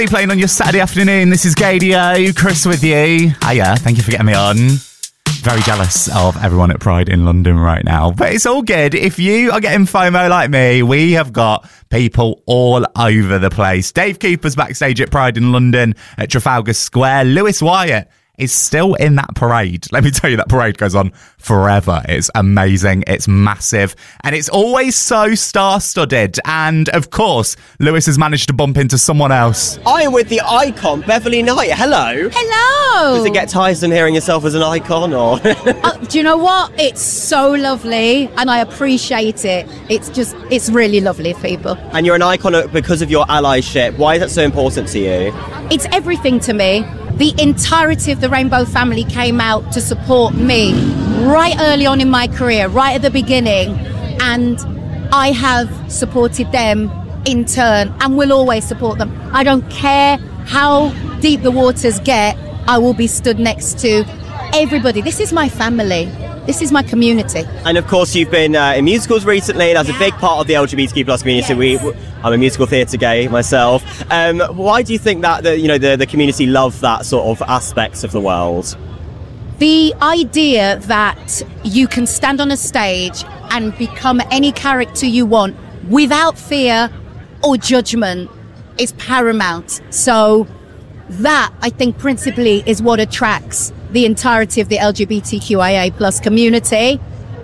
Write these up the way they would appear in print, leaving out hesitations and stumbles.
Playing on your Saturday afternoon. This is Gadio, Chris with you. Hiya, thank you for getting me on. Very jealous of everyone at Pride in London right now, but it's all good. If you are getting FOMO like me, we have got people all over the place. Dave Cooper's backstage at Pride in London at Trafalgar Square. Lewis Wyatt is still in that parade. Let me tell you, that parade goes on forever. It's amazing. It's massive. And it's always so star-studded. And, of course, Lewis has managed to bump into someone else. I am with the icon, Beverly Knight. Hello. Hello. Does it get tiresome hearing yourself as an icon, or...? Do you know what? It's so lovely, and I appreciate it. It's really lovely, people. And you're an icon because of your allyship. Why is that so important to you? It's everything to me. The entirety of the Rainbow family came out to support me right early on in my career, right at the beginning, and I have supported them in turn and will always support them. I don't care how deep the waters get, I will be stood next to everybody. This is my family. This is my community. And of course, you've been in musicals recently. That's a big part of the LGBTQ plus community. Yes. I'm a musical theatre gay myself. Why do you think that the community love that sort of aspects of the world? The idea that you can stand on a stage and become any character you want without fear or judgment is paramount. So that, I think, principally is what attracts the entirety of the LGBTQIA plus community.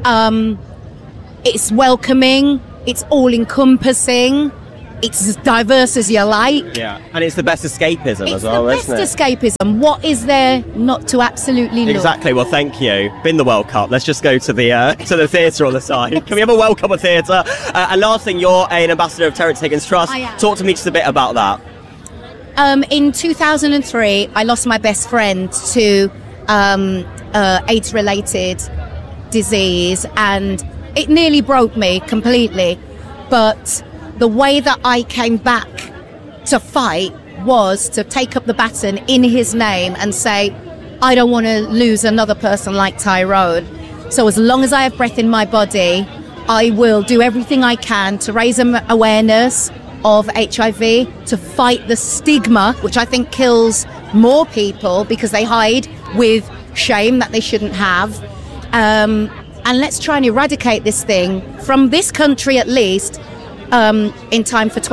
It's welcoming, it's all-encompassing, it's as diverse as you like. Yeah, and it's the best escapism as well, isn't it? It's the best escapism. What is there not to absolutely love? Exactly, well, thank you. Been the World Cup. Let's just go to the theatre on the side. Can we have a World Cup of theatre? And last thing, you're an ambassador of Terence Higgins Trust. I am. Talk to me just a bit about that. In 2003, I lost my best friend to AIDS-related disease, and it nearly broke me completely. But the way that I came back to fight was to take up the baton in his name and say, I don't want to lose another person like Tyrone. So as long as I have breath in my body, I will do everything I can to raise awareness of HIV, to fight the stigma, which I think kills more people because they hide with shame that they shouldn't have. And let's try and eradicate this thing from this country at least, in time for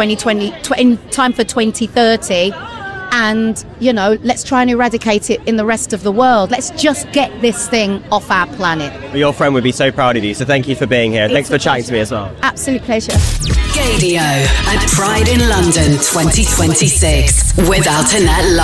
2030. And, let's try and eradicate it in the rest of the world. Let's just get this thing off our planet. Your friend would be so proud of you, so thank you for being here. Thanks for chatting to me as well. Absolute pleasure. Gadio at Pride in London 2026 with Alternate Live.